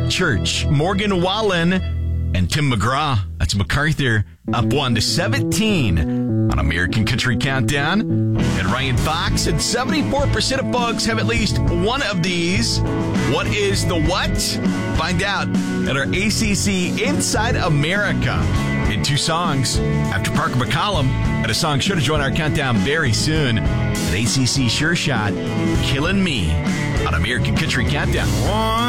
Church, Morgan Wallen, and Tim McGraw. That's MacArthur. Up 1 to 17 on American Country Countdown. And Ryan Fox and 74% of folks have at least one of these. What is the what? Find out at our ACC Inside America in 2 songs. After Parker McCollum and a song sure to join our countdown very soon. At ACC Sure Shot, Killing Me on American Country Countdown.